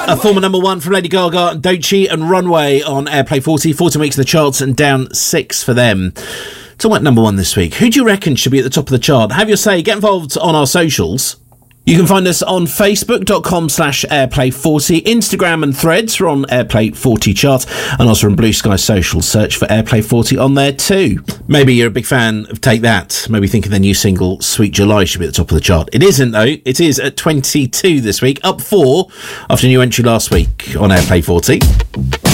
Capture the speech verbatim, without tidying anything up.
A former number one from Lady Gaga, Doechii and Runway on Airplay forty. fourteen weeks in the charts and down six for them. Talking about number one this week. Who do you reckon should be at the top of the chart? Have your say. Get involved on our socials. You can find us on facebook.com slash airplay forty, Instagram and Threads. We're on Airplay forty chart, and also on Blue Sky Social. Search for Airplay forty on there too. Maybe you're a big fan of Take That. Maybe thinking their new single Sweet July should be at the top of the chart. It isn't though. It is at twenty-two this week, up four after a new entry last week on Airplay forty.